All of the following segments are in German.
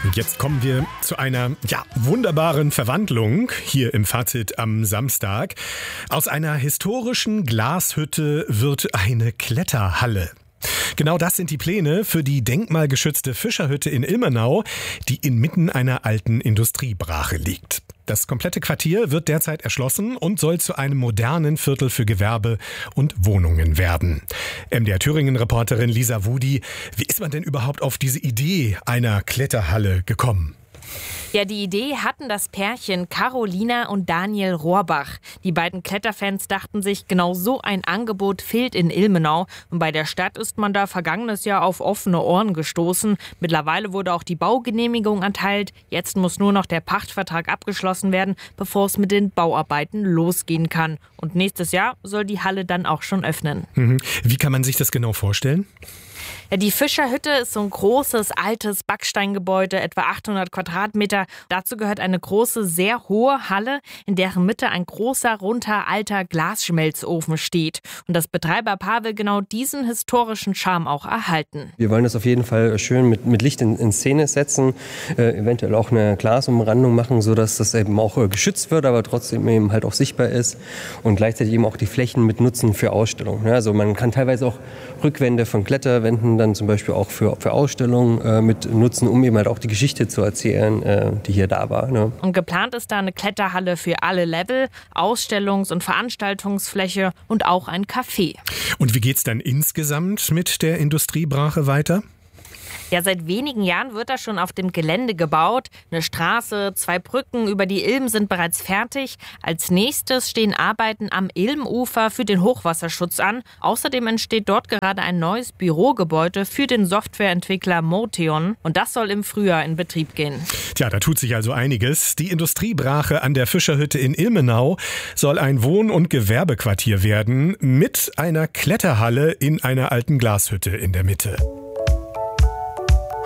Und jetzt kommen wir zu einer wunderbaren Verwandlung hier im Fazit am Samstag. Aus einer historischen Glashütte wird eine Kletterhalle. Genau das sind die Pläne für die denkmalgeschützte Fischerhütte in Ilmenau, die inmitten einer alten Industriebrache liegt. Das komplette Quartier wird derzeit erschlossen und soll zu einem modernen Viertel für Gewerbe und Wohnungen werden. MDR Thüringen-Reporterin Lisa Wudi, wie ist man denn überhaupt auf diese Idee einer Kletterhalle gekommen? Ja, die Idee hatten das Pärchen Carolina und Daniel Rohrbach. Die beiden Kletterfans dachten sich, genau so ein Angebot fehlt in Ilmenau. Und bei der Stadt ist man da vergangenes Jahr auf offene Ohren gestoßen. Mittlerweile wurde auch die Baugenehmigung erteilt. Jetzt muss nur noch der Pachtvertrag abgeschlossen werden, bevor es mit den Bauarbeiten losgehen kann. Und nächstes Jahr soll die Halle dann auch schon öffnen. Wie kann man sich das genau vorstellen? Ja, die Fischerhütte ist so ein großes, altes Backsteingebäude, etwa 800 Quadratmeter. Dazu gehört eine große, sehr hohe Halle, in deren Mitte ein großer, runder, alter Glasschmelzofen steht. Und das Betreiberpaar will genau diesen historischen Charme auch erhalten. Wir wollen das auf jeden Fall schön mit Licht in Szene setzen, eventuell auch eine Glasumrandung machen, sodass das eben auch geschützt wird, aber trotzdem eben halt auch sichtbar ist und gleichzeitig eben auch die Flächen mit nutzen für Ausstellungen. Ja, also man kann teilweise auch Rückwände von Kletterwänden dann zum Beispiel auch für Ausstellungen mit nutzen, um eben halt auch die Geschichte zu erzählen, die hier da war. Ne? Und geplant ist da eine Kletterhalle für alle Level, Ausstellungs- und Veranstaltungsfläche und auch ein Café. Und wie geht's dann insgesamt mit der Industriebrache weiter? Ja, seit wenigen Jahren wird da schon auf dem Gelände gebaut. Eine Straße, 2 Brücken über die Ilm sind bereits fertig. Als nächstes stehen Arbeiten am Ilmufer für den Hochwasserschutz an. Außerdem entsteht dort gerade ein neues Bürogebäude für den Softwareentwickler Moteon. Und das soll im Frühjahr in Betrieb gehen. Tja, da tut sich also einiges. Die Industriebrache an der Fischerhütte in Ilmenau soll ein Wohn- und Gewerbequartier werden mit einer Kletterhalle in einer alten Glashütte in der Mitte.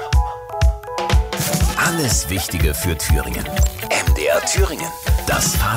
Alles Wichtige für Thüringen. MDR Thüringen. Das